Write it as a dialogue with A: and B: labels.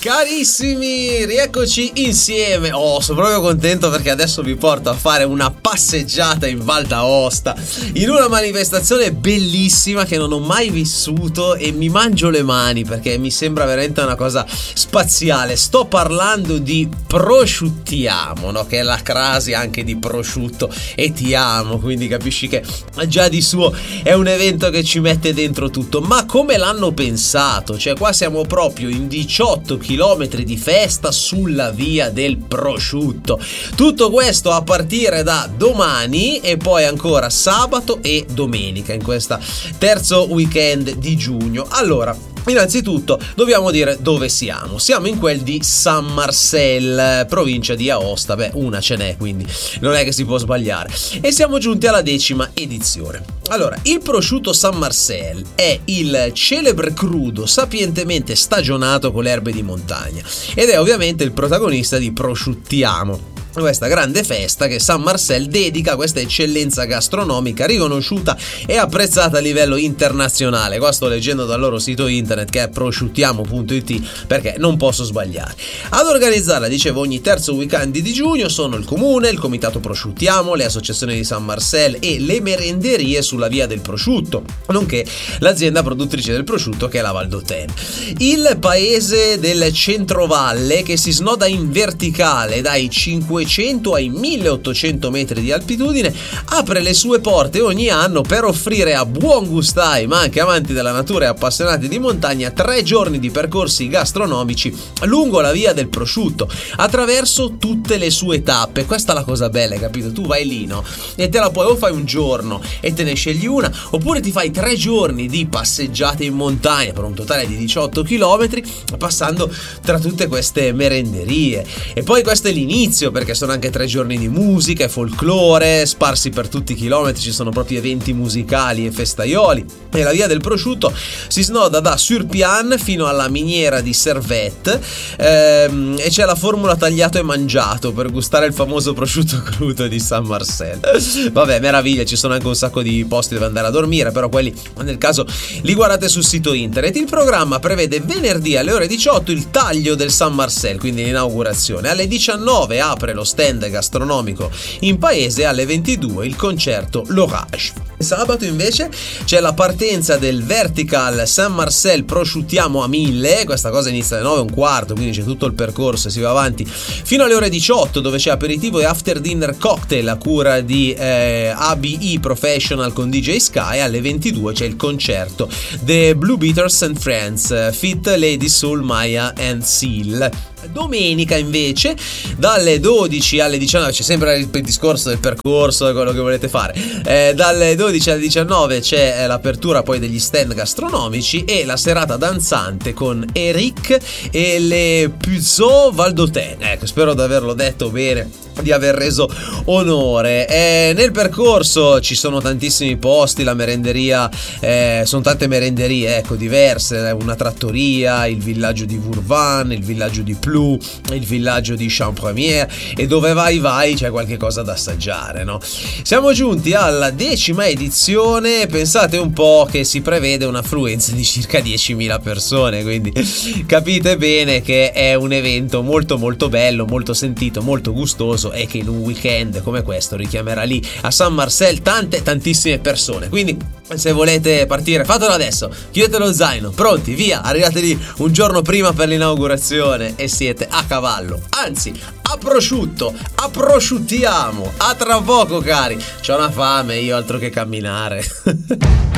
A: Carissimi, rieccoci insieme. Sono proprio contento perché adesso vi porto a fare una passeggiata in Val d'Aosta, in una manifestazione bellissima che non ho mai vissuto e mi mangio le mani perché mi sembra veramente una cosa spaziale. Sto parlando di Prosciuttiamo, no? Che è la crasi anche di prosciutto e ti amo, quindi capisci che già di suo è un evento che ci mette dentro tutto. Ma come l'hanno pensato? Cioè qua siamo proprio in 18 chilometri di festa sulla via del prosciutto. Tutto questo a partire da domani e poi ancora sabato e domenica in questo terzo weekend di giugno. Allora, innanzitutto dobbiamo dire dove siamo. Siamo in quel di San Marcel, provincia di Aosta. Beh, una ce n'è, quindi non è che si può sbagliare. E siamo giunti alla 10ª edizione. Allora, il prosciutto San Marcel è il celebre crudo sapientemente stagionato con le erbe di montagna ed è ovviamente il protagonista di Prosciuttiamo, questa grande festa che San Marcel dedica a questa eccellenza gastronomica riconosciuta e apprezzata a livello internazionale. Qua sto leggendo dal loro sito internet che è prosciuttiamo.it perché non posso sbagliare. Ad organizzarla, dicevo, ogni terzo weekend di giugno sono il comune, il comitato Prosciuttiamo, le associazioni di San Marcel e le merenderie sulla via del prosciutto, nonché l'azienda produttrice del prosciutto che è la Valdôtaine. Il paese del centrovalle, che si snoda in verticale dai 500 ai 1800 metri di altitudine, apre le sue porte ogni anno per offrire a buon gustai ma anche amanti della natura e appassionati di montagna 3 giorni di percorsi gastronomici lungo la via del prosciutto attraverso tutte le sue tappe. Questa è la cosa bella, capito? Tu vai lì, no? E te la puoi o fai un giorno e te ne scegli una, oppure ti fai 3 giorni di passeggiate in montagna per un totale di 18 km passando tra tutte queste merenderie. E poi questo è l'inizio, perché sono anche 3 giorni di musica e folklore sparsi per tutti i chilometri, ci sono proprio eventi musicali e festaioli. E la via del prosciutto si snoda da Surpian fino alla miniera di Servette e c'è la formula tagliato e mangiato per gustare il famoso prosciutto crudo di San Marcel. Vabbè, meraviglia, ci sono anche un sacco di posti dove andare a dormire, però quelli nel caso li guardate sul sito internet. Il programma prevede venerdì alle ore 18 il taglio del San Marcel, quindi l'inaugurazione. Alle 19 apre lo stand gastronomico in paese, alle 22 il concerto L'Orage. Sabato invece c'è la partenza del Vertical San Marcel Prosciuttiamo a 1000, questa cosa inizia alle 9:15, quindi c'è tutto il percorso e si va avanti fino alle ore 18, dove c'è aperitivo e after dinner cocktail a cura di ABE Professional con DJ Sky. Alle 22 c'è il concerto The Blue Beaters and Friends Fit Lady Soul Maya and Seal. Domenica invece dalle 12 alle 19 c'è sempre il discorso del percorso, quello che volete fare, dalle 12 alle 19 c'è l'apertura poi degli stand gastronomici e la serata danzante con Eric e le Puzzot Valdôtaine. Ecco, spero di averlo detto bene, di aver reso onore. Nel percorso ci sono tantissimi posti, la merenderia, sono tante merenderie, ecco, diverse, una trattoria, il villaggio di Vourvan, il villaggio di Plou, il villaggio di Champremier, e dove vai c'è qualche cosa da assaggiare, no? Siamo giunti alla 10ª edizione, pensate un po' che si prevede un'affluenza di circa 10.000 persone, quindi capite bene che è un evento molto molto bello, molto sentito, molto gustoso, e che in un weekend come questo richiamerà lì a San Marcel tantissime persone. Quindi se volete partire, fatelo adesso, chiudete lo zaino, pronti, via, arrivate lì un giorno prima per l'inaugurazione e siete a cavallo, anzi a prosciutto, a prosciuttiamo. A tra poco, cari, c'ho una fame io, altro che camminare.